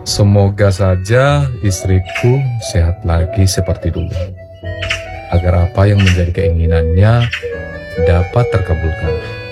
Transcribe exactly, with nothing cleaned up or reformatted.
Semoga saja istriku sehat lagi seperti dulu, agar apa yang menjadi keinginannya dapat terkabulkan.